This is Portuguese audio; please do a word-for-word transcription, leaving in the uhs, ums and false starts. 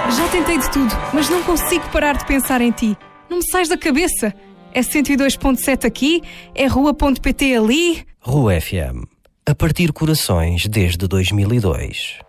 Já tentei de tudo, mas não consigo parar de pensar em ti. Não me sais da cabeça. É cento e dois ponto sete aqui, é rua ponto pt ali. Rua F M. A partir corações desde dois mil e dois.